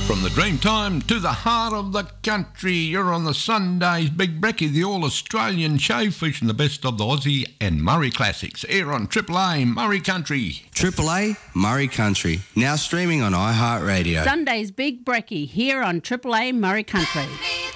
From the Dreamtime to the heart of the country, you're on the Sunday's Big Brekkie, the all-Australian show featuring the best of the Aussie and Murray classics, here on Triple A Murray Country. Triple A Murray Country, now streaming on iHeartRadio. Sunday's Big Brekkie, here on Triple A Murray Country.